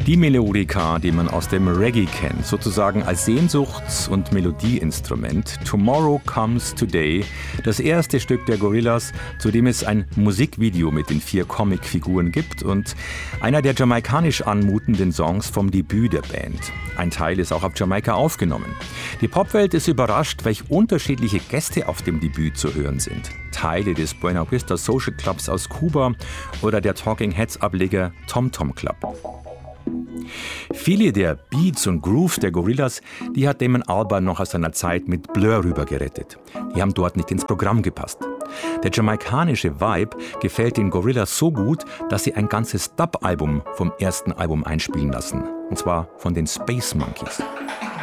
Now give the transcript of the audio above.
Die Melodika, die man aus dem Reggae kennt, sozusagen als Sehnsuchts- und Melodieinstrument. Tomorrow Comes Today, das erste Stück der Gorillaz, zu dem es ein Musikvideo mit den 4 Comicfiguren gibt und einer der jamaikanisch anmutenden Songs vom Debüt der Band. Ein Teil ist auch auf Jamaika aufgenommen. Die Popwelt ist überrascht, welch unterschiedliche Gäste auf dem Debüt zu hören sind. Teile des Buena Vista Social Clubs aus Kuba oder der Talking Heads Ableger Tom Tom Club. Viele der Beats und Grooves der Gorillaz, die hat Damon Albarn noch aus seiner Zeit mit Blur rübergerettet. Die haben dort nicht ins Programm gepasst. Der jamaikanische Vibe gefällt den Gorillaz so gut, dass sie ein ganzes Dub-Album vom ersten Album einspielen lassen. Und zwar von den Space Monkeys.